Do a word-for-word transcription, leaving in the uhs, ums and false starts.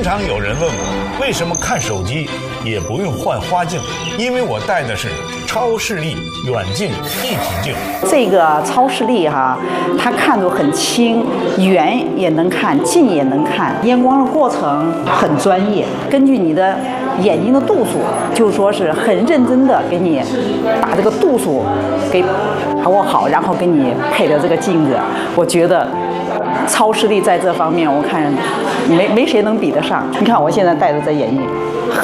常有人问我，为什么看手机也不用换花镜？因为我戴的是超视力远近一体镜。 这个超视力哈，它看着很清，远也能看，近也能看，验光的过程很专业，根据你的眼睛的度数，就说是很认真的给你把这个度数给把握好，然后给你配的这个镜子，我觉得超视力在这方面，我看没没谁能比得上。你看我现在戴着这眼镜，